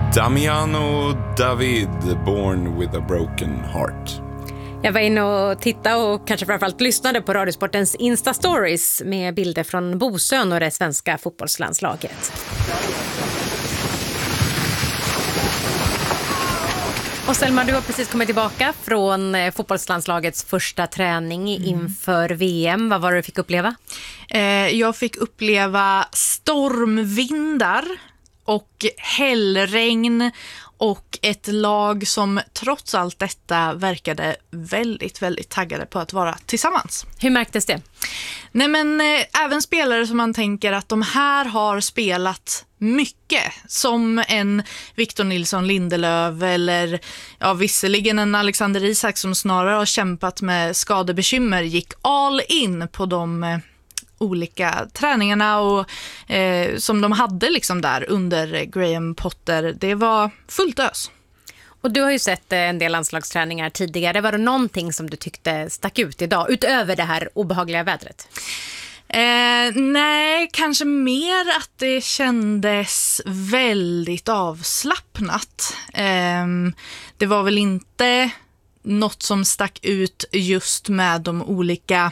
Damiano David, Born with a Broken Heart. Jag var inne och tittade och kanske framförallt lyssnade på Radiosportens Insta-stories med bilder från Bosön och det svenska fotbollslandslaget. Och Selma, du har precis kommit tillbaka från fotbollslandslagets första träning inför VM. Vad var det du fick uppleva? Jag fick uppleva stormvindar och hällregn och ett lag som trots allt detta verkade väldigt, väldigt taggade på att vara tillsammans. Hur märktes det? Nej, men även spelare som man tänker att de här har spelat mycket, som en Victor Nilsson Lindelöf eller visserligen en Alexander Isak som snarare har kämpat med skadebekymmer, gick all in på de olika träningarna och som de hade liksom där under Graham Potter. Det var fullt ös. Och du har ju sett en del landslagsträningar tidigare. Var det någonting som du tyckte stack ut idag utöver det här obehagliga vädret? Nej, kanske mer att det kändes väldigt avslappnat. Det var väl inte något som stack ut just med de olika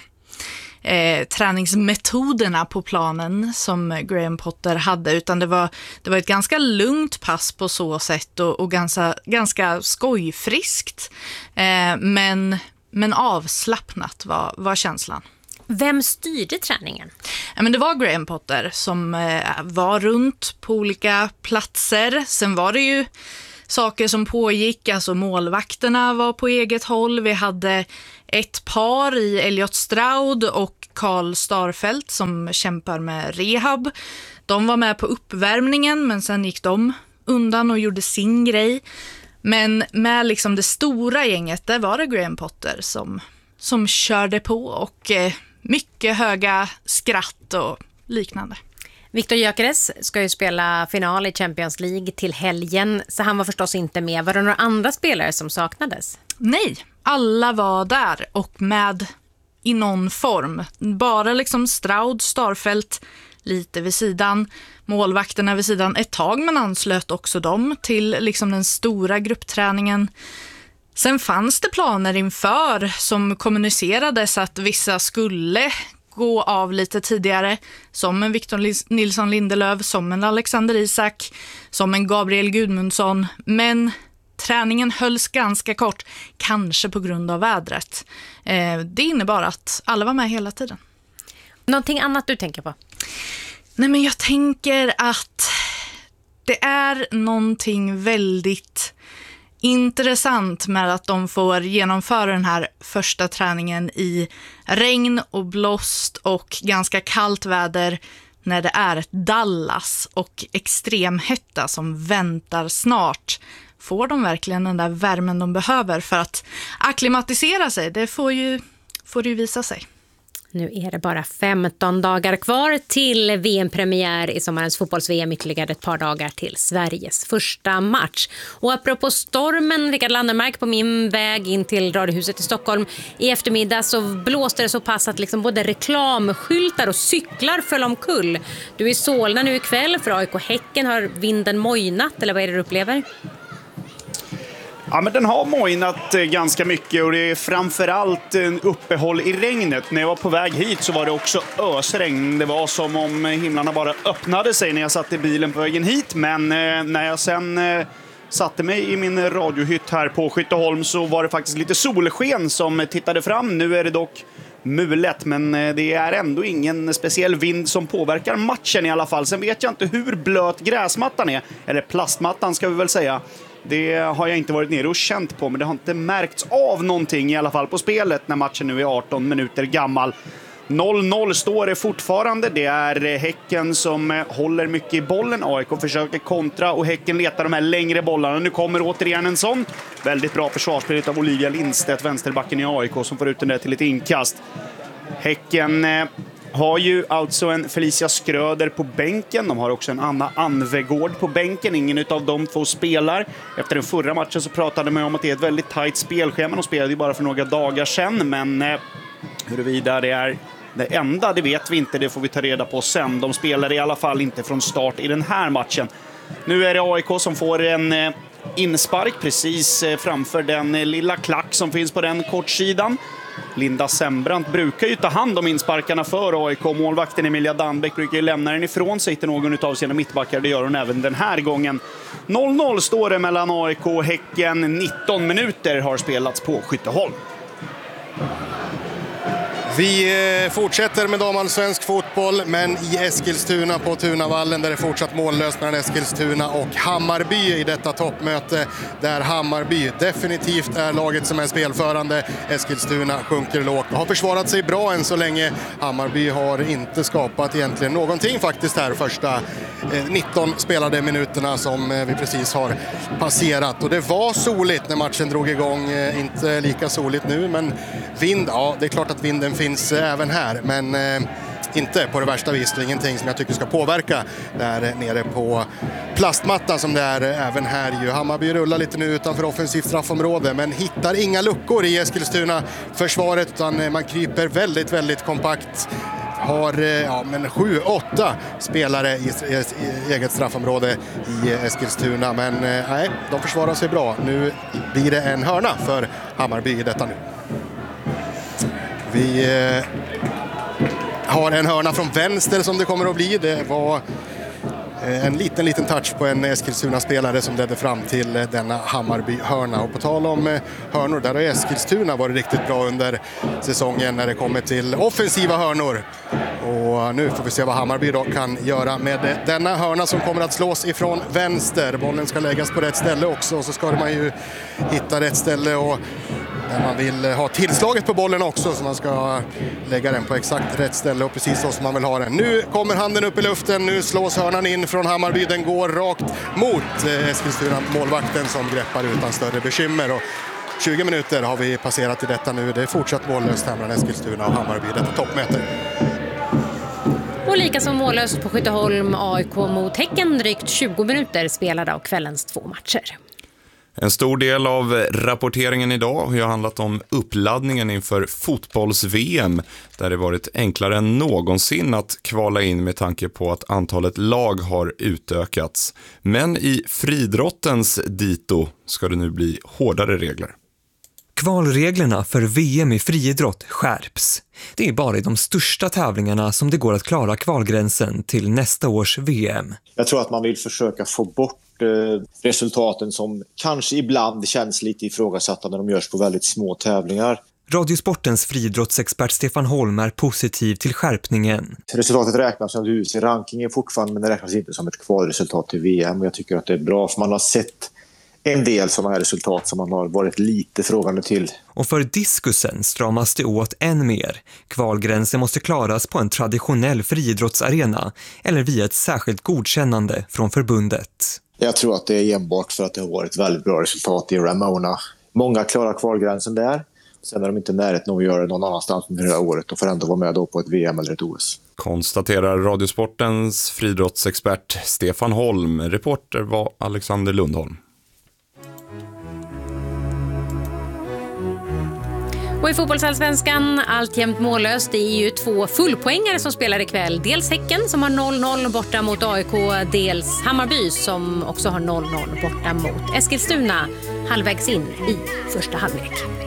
träningsmetoderna på planen som Graham Potter hade, utan det var ett ganska lugnt pass på så sätt och ganska skojfriskt, men avslappnat var känslan. Vem styrde träningen? Ja, men det var Graham Potter som var runt på olika platser. Sen var det ju saker som pågick, alltså målvakterna var på eget håll. Vi hade ett par i Elliot Stroud och Karl Starfelt som kämpar med rehab. De var med på uppvärmningen, men sen gick de undan och gjorde sin grej. Men med liksom det stora gänget, där var det Graham Potter som körde på och mycket höga skratt och liknande. Viktor Gyökeres ska ju spela final i Champions League till helgen, så han var förstås inte med. Var det några andra spelare som saknades? Nej, alla var där och med i någon form. Bara liksom Stroud, Starfelt lite vid sidan, målvakterna vid sidan ett tag, men anslöt också dem till liksom den stora gruppträningen. Sen fanns det planer inför som kommunicerades att vissa skulle gå av lite tidigare, som en Victor Nilsson Lindelöf, som en Alexander Isak, som en Gabriel Gudmundsson, men träningen hölls ganska kort, kanske på grund av vädret. Det innebar att alla var med hela tiden. Någonting annat du tänker på? Nej, men jag tänker att det är någonting väldigt intressant med att de får genomföra den här första träningen i regn och blåst och ganska kallt väder när det är ett Dallas och extremhetta som väntar snart. Får de verkligen den där värmen de behöver för att akklimatisera sig? Det får ju visa sig. Nu är det bara 15 dagar kvar till VM-premiär i sommarens fotbolls-VM, ytterligare ett par dagar till Sveriges första match. Och apropå stormen, Rickard Landermark, på min väg in till Radiohuset i Stockholm i eftermiddag så blåste det så pass att liksom både reklamskyltar och cyklar föll omkull. Du är i Solna nu ikväll för AIK Häcken. Har vinden mojnat eller vad är det du upplever? Ja, men den har mojnat ganska mycket och det är framförallt en uppehåll i regnet. När jag var på väg hit så var det också ösregn. Det var som om himlarna bara öppnade sig när jag satt i bilen på vägen hit. Men när jag sen satte mig i min radiohytt här på Skytteholm så var det faktiskt lite solsken som tittade fram. Nu är det dock mulet, men det är ändå ingen speciell vind som påverkar matchen i alla fall. Sen vet jag inte hur blöt gräsmattan är, eller plastmattan ska vi väl säga. Det har jag inte varit nere och känt på, men det har inte märkts av någonting i alla fall på spelet när matchen nu är 18 minuter gammal. 0-0 står det fortfarande. Det är Häcken som håller mycket i bollen. AIK försöker kontra och Häcken letar de här längre bollarna. Nu kommer återigen en sån. Väldigt bra försvarsspel av Olivia Lindstedt, vänsterbacken i AIK, som får ut den där till ett inkast. Häcken har ju alltså en Felicia Skröder på bänken. De har också en Anna Anvegård på bänken. Ingen av de två spelar. Efter den förra matchen så pratade man om att det är ett väldigt tajt spelschema. De spelade ju bara för några dagar sedan. Men huruvida det är det enda, det vet vi inte. Det får vi ta reda på sen. De spelar i alla fall inte från start i den här matchen. Nu är det AIK som får en inspark precis framför den lilla klack som finns på den kortsidan. Linda Sembrant brukar ju ta hand om insparkarna för AIK. Målvakten Emilia Danbeck brukar ju lämna den ifrån sig till någon av sina mittbackar. Det gör hon även den här gången. 0-0 står det mellan AIK och Häcken. 19 minuter har spelats på Skytteholm. Vi fortsätter med damallsvensk fotboll, men i Eskilstuna på Tunavallen där det är fortsatt mållöst mellan Eskilstuna och Hammarby i detta toppmöte, där Hammarby definitivt är laget som är spelförande. Eskilstuna sjunker lågt och har försvarat sig bra än så länge. Hammarby har inte skapat egentligen någonting faktiskt här första 19 spelade minuterna som vi precis har passerat. Och det var soligt när matchen drog igång, inte lika soligt nu, men vind, ja det är klart att vinden finns även här, men inte på det värsta vis. Det är ingenting som jag tycker ska påverka där nere på plastmattan som det är även här. Hammarby rullar lite nu utanför offensivt straffområde, men hittar inga luckor i Eskilstuna försvaret, utan man kryper väldigt, väldigt kompakt. Har 7-8 spelare i eget straffområde i Eskilstuna, men nej, de försvarar sig bra. Nu blir det en hörna för Hammarby i detta nu. Vi har en hörna från vänster som det kommer att bli. Det var en liten touch på en Eskilstuna-spelare som ledde fram till denna Hammarby-hörna. Och på tal om hörnor, där har Eskilstuna varit riktigt bra under säsongen när det kommer till offensiva hörnor. Och nu får vi se vad Hammarby då kan göra med denna hörna som kommer att slås ifrån vänster. Bollen ska läggas på rätt ställe också, och så ska man ju hitta rätt ställe och där man vill ha tillslaget på bollen också, så man ska lägga den på exakt rätt ställe och precis så som man vill ha den. Nu kommer handen upp i luften, nu slås hörnan in från Hammarby. Den går rakt mot Eskilstuna, målvakten som greppar utan större bekymmer. Och 20 minuter har vi passerat i detta nu. Det är fortsatt mållöst här mellan Eskilstuna och Hammarby i detta toppmöte. Och lika som mållöst på Skytteholm, AIK mot Häcken, drygt 20 minuter spelade av kvällens 2 matcher. En stor del av rapporteringen idag har handlat om uppladdningen inför fotbolls-VM, där det varit enklare än någonsin att kvala in med tanke på att antalet lag har utökats. Men i friidrottens dito ska det nu bli hårdare regler. Kvalreglerna för VM i friidrott skärps. Det är bara i de största tävlingarna som det går att klara kvalgränsen till nästa års VM. Jag tror att man vill försöka få bort resultaten som kanske ibland känns lite ifrågasatta när de görs på väldigt små tävlingar. Radiosportens friidrottsexpert Stefan Holm är positiv till skärpningen. Resultatet räknas som hus i rankingen fortfarande, men det räknas inte som ett kvalresultat till VM. Och jag tycker att det är bra, för man har sett en del sådana här resultat som man har varit lite frågande till. Och för diskusen stramas det åt än mer. Kvalgränsen måste klaras på en traditionell friidrottsarena eller via ett särskilt godkännande från förbundet. Jag tror att det är enbart för att det har varit väldigt bra resultat i Ramona. Många klarar kvalgränsen där. Sen är de inte närheten att göra det någon annanstans under det här året och får ändå vara med då på ett VM eller ett OS. Konstaterar Radiosportens friidrottsexpert Stefan Holm. Reporter var Alexander Lundholm. Och i fotbollsallsvenskan alltjämt mållöst. Det är ju 2 fullpoängare som spelar ikväll. Dels Häcken som har 0-0 borta mot AIK. Dels Hammarby som också har 0-0 borta mot Eskilstuna halvvägs in i första halvlek.